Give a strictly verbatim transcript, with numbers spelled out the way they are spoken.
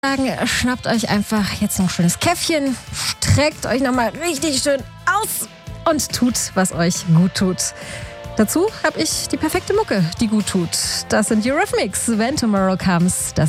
sagen, schnappt euch einfach jetzt noch ein schönes Käffchen, streckt euch nochmal richtig schön aus und tut, was euch gut tut. Dazu habe ich die perfekte Mucke, die gut tut. Das sind Eurythmics, When Tomorrow Comes. Das